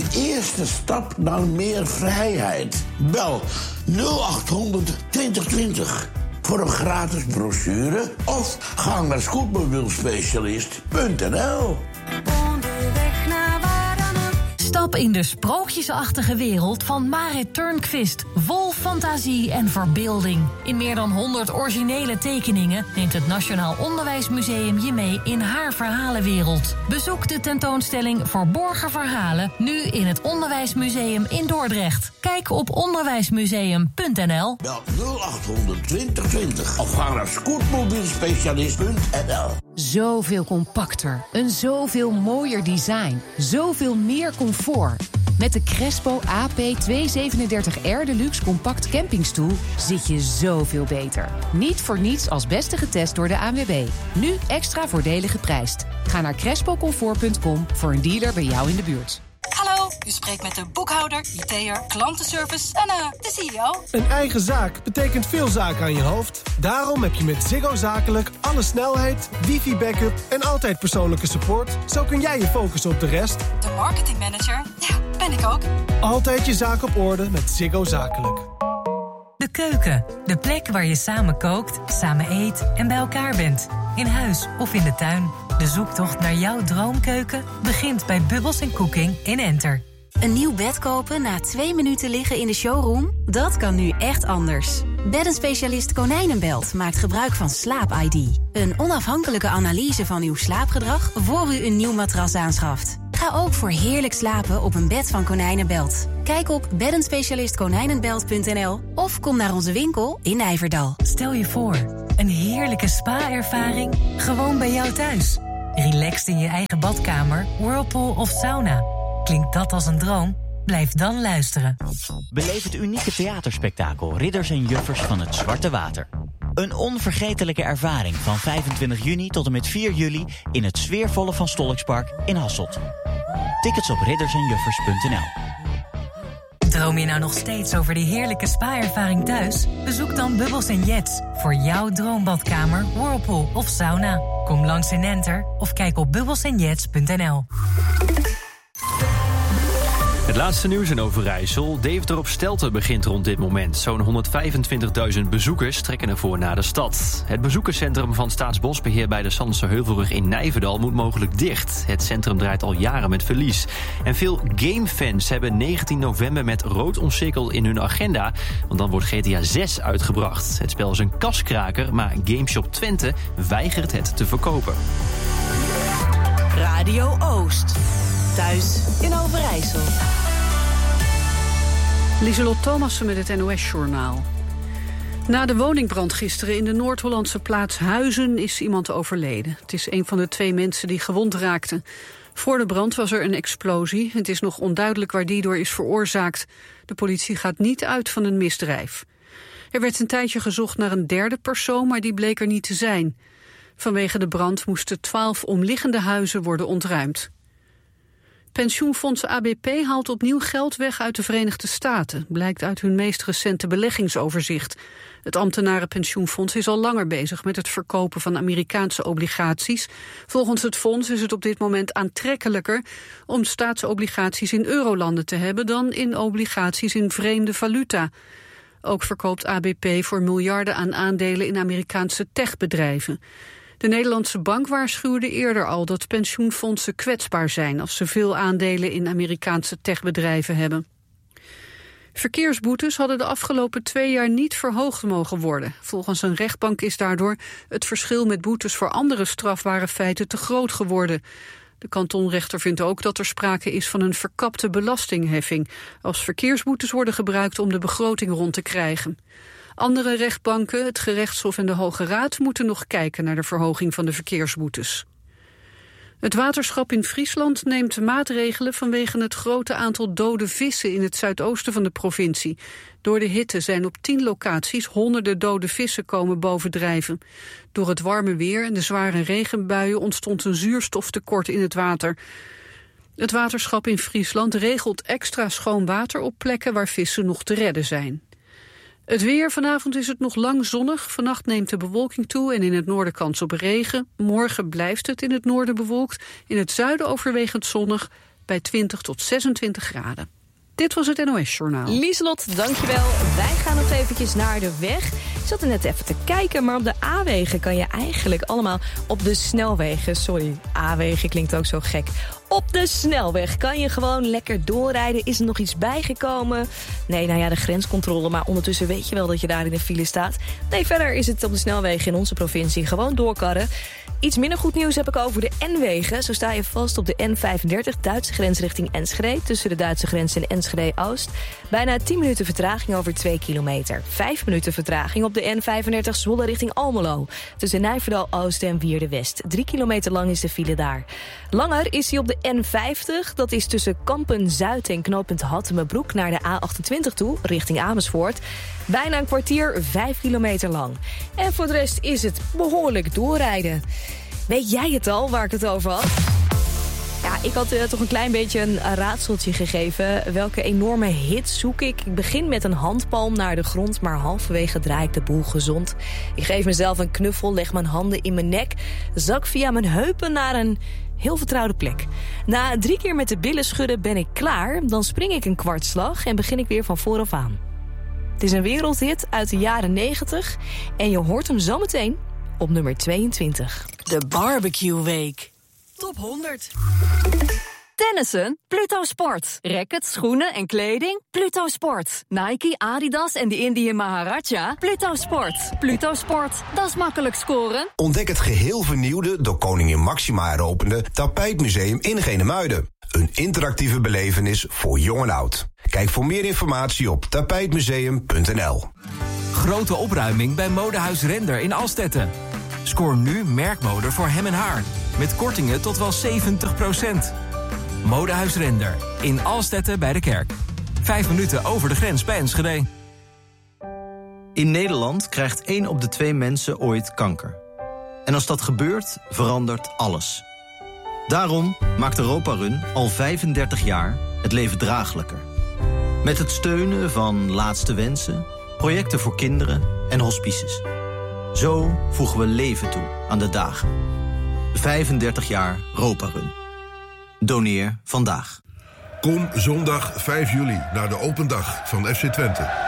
eerste stap naar meer vrijheid. Bel 0800 2020 voor een gratis brochure of ga naar scootmobielspecialist.nl. Stap in de sprookjesachtige wereld van Marit Turnquist. Vol fantasie en verbeelding. In meer dan 100 originele tekeningen neemt het Nationaal Onderwijsmuseum je mee in haar verhalenwereld. Bezoek de tentoonstelling Verborgen Verhalen nu in het Onderwijsmuseum in Dordrecht. Kijk op onderwijsmuseum.nl. Bel 0800 2020 of ga naar scootmobielspecialist.nl. Zoveel compacter, een zoveel mooier design, zoveel meer comfort. Met de Crespo AP237R Deluxe Compact Campingstoel zit je zoveel beter. Niet voor niets als beste getest door de ANWB. Nu extra voordelig geprijsd. Ga naar crespocomfort.com voor een dealer bij jou in de buurt. Hallo, u spreekt met de boekhouder, IT'er, klantenservice en de CEO. Een eigen zaak betekent veel zaken aan je hoofd. Daarom heb je met Ziggo Zakelijk alle snelheid, wifi-backup en altijd persoonlijke support. Zo kun jij je focussen op de rest. De marketingmanager, ja, ben ik ook. Altijd je zaak op orde met Ziggo Zakelijk. De keuken, de plek waar je samen kookt, samen eet en bij elkaar bent. In huis of in de tuin. De zoektocht naar jouw droomkeuken begint bij Bubbles & Cooking in Enter. Een nieuw bed kopen na 2 minuten liggen in de showroom? Dat kan nu echt anders. Beddenspecialist Konijnenbelt maakt gebruik van Slaap-ID. Een onafhankelijke analyse van uw slaapgedrag voor u een nieuw matras aanschaft. Ga ook voor heerlijk slapen op een bed van Konijnenbelt. Kijk op beddenspecialistkonijnenbelt.nl of kom naar onze winkel in Nijverdal. Stel je voor, een heerlijke spa-ervaring gewoon bij jou thuis. Relaxed in je eigen badkamer, whirlpool of sauna. Klinkt dat als een droom? Blijf dan luisteren. Beleef het unieke theaterspektakel Ridders en Juffers van het Zwarte Water. Een onvergetelijke ervaring van 25 juni tot en met 4 juli... in het sfeervolle Van Stolkspark in Hasselt. Tickets op riddersenjuffers.nl. Droom je nou nog steeds over die heerlijke spa-ervaring thuis? Bezoek dan Bubbles & Jets voor jouw droombadkamer, whirlpool of sauna. Kom langs in Enter of kijk op bubbelsandjets.nl. Het laatste nieuws in Overijssel. Deventer op Stelten begint rond dit moment. Zo'n 125.000 bezoekers trekken ervoor naar de stad. Het bezoekerscentrum van Staatsbosbeheer bij de Sanderse Heuvelrug in Nijverdal moet mogelijk dicht. Het centrum draait al jaren met verlies. En veel gamefans hebben 19 november met rood omcirkeld in hun agenda. Want dan wordt GTA 6 uitgebracht. Het spel is een kaskraker, maar GameShop Twente weigert het te verkopen. Radio Oost. Thuis in Overijssel. Lieselot Thomassen met het NOS-journaal. Na de woningbrand gisteren in de Noord-Hollandse plaats Huizen is iemand overleden. Het is een van de 2 mensen die gewond raakten. Voor de brand was er een explosie. Het is nog onduidelijk waar die door is veroorzaakt. De politie gaat niet uit van een misdrijf. Er werd een tijdje gezocht naar een 3e persoon, maar die bleek er niet te zijn. Vanwege de brand moesten 12 omliggende huizen worden ontruimd. Pensioenfonds ABP haalt opnieuw geld weg uit de Verenigde Staten, blijkt uit hun meest recente beleggingsoverzicht. Het ambtenarenpensioenfonds is al langer bezig met het verkopen van Amerikaanse obligaties. Volgens het fonds is het op dit moment aantrekkelijker om staatsobligaties in eurolanden te hebben dan in obligaties in vreemde valuta. Ook verkoopt ABP voor miljarden aan aandelen in Amerikaanse techbedrijven. De Nederlandse bank waarschuwde eerder al dat pensioenfondsen kwetsbaar zijn als ze veel aandelen in Amerikaanse techbedrijven hebben. Verkeersboetes hadden de afgelopen 2 jaar niet verhoogd mogen worden. Volgens een rechtbank is daardoor het verschil met boetes voor andere strafbare feiten te groot geworden. De kantonrechter vindt ook dat er sprake is van een verkapte belastingheffing, als verkeersboetes worden gebruikt om de begroting rond te krijgen. Andere rechtbanken, het gerechtshof en de Hoge Raad moeten nog kijken naar de verhoging van de verkeersboetes. Het waterschap in Friesland neemt maatregelen vanwege het grote aantal dode vissen in het zuidoosten van de provincie. Door de hitte zijn op 10 locaties honderden dode vissen komen bovendrijven. Door het warme weer en de zware regenbuien ontstond een zuurstoftekort in het water. Het waterschap in Friesland regelt extra schoon water op plekken waar vissen nog te redden zijn. Het weer, vanavond is het nog lang zonnig. Vannacht neemt de bewolking toe en in het noorden kans op regen. Morgen blijft het in het noorden bewolkt. In het zuiden overwegend zonnig. bij 20 tot 26 graden. Dit was het NOS Journaal. Lieselot, dankjewel. Wij gaan nog eventjes naar de weg. Ik zat er net even te kijken, maar op de A-wegen kan je eigenlijk allemaal op de snelwegen... Sorry, A-wegen klinkt ook zo gek. Op de snelweg kan je gewoon lekker doorrijden. Is er nog iets bijgekomen? Nee, nou ja, de grenscontrole, maar ondertussen weet je wel dat je daar in de file staat. Nee, verder is het op de snelwegen in onze provincie gewoon doorkarren. Iets minder goed nieuws heb ik over de N-wegen. Zo sta je vast op de N35, Duitse grens richting Enschede... tussen de Duitse grens en Enschede-Oost. Bijna 10 minuten vertraging over 2 kilometer. 5 minuten vertraging op de N35 Zwolle richting Almelo. Tussen Nijverdal-Oost en Wierde-West. 3 kilometer lang is de file daar. Langer is hij op de N50. Dat is tussen Kampen-Zuid en knooppunt Hattemerbroek... naar de A28 toe, richting Amersfoort. Bijna een kwartier, 5 kilometer lang. En voor de rest is het behoorlijk doorrijden. Weet jij het al, waar ik het over had? Ja, ik had toch een klein beetje een raadseltje gegeven. Welke enorme hit zoek ik? Ik begin met een handpalm naar de grond, maar halverwege draai ik de boel gezond. Ik geef mezelf een knuffel, leg mijn handen in mijn nek... zak via mijn heupen naar een heel vertrouwde plek. Na 3 keer met de billen schudden ben ik klaar. Dan spring ik een kwartslag en begin ik weer van vooraf aan. Het is een wereldhit uit de jaren 90 en je hoort hem zometeen op nummer 22. De Barbecue Week. Top 100. Tennissen? Pluto Sport. Rackets, schoenen en kleding? Pluto Sport. Nike, Adidas en de Indian Maharaja? Pluto Sport. Pluto Sport. Dat is makkelijk scoren. Ontdek het geheel vernieuwde, door koningin Maxima heropende Tapijtmuseum in Genemuiden. Een interactieve belevenis voor jong en oud. Kijk voor meer informatie op tapijtmuseum.nl. Grote opruiming bij Modehuis Render in Alstetten. Scoor nu merkmode voor hem en haar. Met kortingen tot wel 70%. Modehuis Render in Alstetten bij de kerk. 5 minuten over de grens bij Enschede. In Nederland krijgt 1 op de 2 mensen ooit kanker. En als dat gebeurt, verandert alles. Daarom maakt Europa Run al 35 jaar het leven draaglijker. Met het steunen van Laatste Wensen, projecten voor kinderen en hospices. Zo voegen we leven toe aan de dagen. 35 jaar Europa Run. Doneer vandaag. Kom zondag 5 juli naar de open dag van FC Twente.